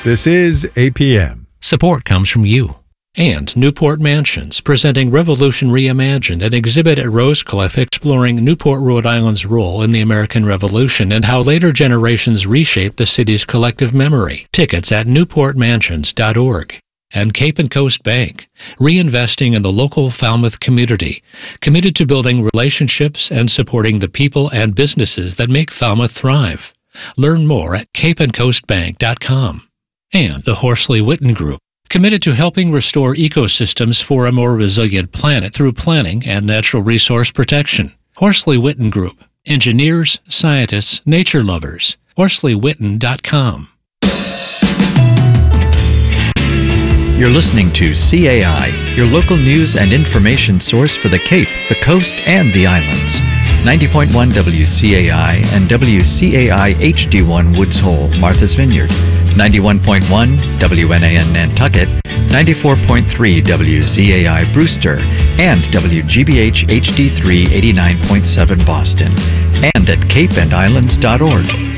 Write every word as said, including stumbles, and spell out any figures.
This is A P M. Support comes from you. And Newport Mansions, presenting Revolution Reimagined, an exhibit at Rosecliff exploring Newport, Rhode Island's role in the American Revolution and how later generations reshaped the city's collective memory. Tickets at newport mansions dot org. And Cape and Coast Bank, reinvesting in the local Falmouth community, committed to building relationships and supporting the people and businesses that make Falmouth thrive. Learn more at cape and coast bank dot com. And the Horsley Witten Group, committed to helping restore ecosystems for a more resilient planet through planning and natural resource protection. Horsley Witten Group, engineers, scientists, nature lovers. horsley witten dot com. You're listening to C A I, your local news and information source for the Cape, the Coast, and the Islands. ninety point one W C A I and W C A I H D one Woods Hole, Martha's Vineyard. ninety-one point one W N A N Nantucket, ninety-four point three W Z A I Brewster, and W G B H H D three eighty-nine point seven Boston. And at cape and islands dot org.